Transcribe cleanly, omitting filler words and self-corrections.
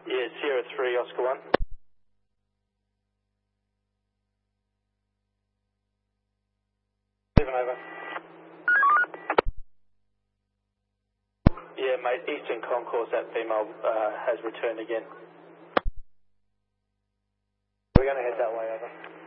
Yeah, Sierra 3, Oscar 1. Seven over. Yeah, mate, Eastern Concourse, that female has returned again. We're going to head that way, over.